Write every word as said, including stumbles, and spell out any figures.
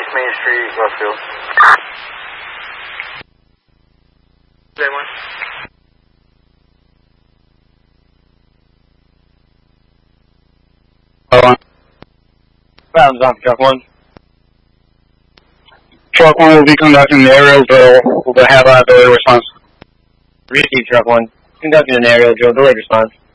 Main Street, Westfield. Day one. Oh, Grounds on truck one. truck one will be conducting the aerial drill. Will have a delayed response. Receive truck one. Conducting an aerial drill, delayed response.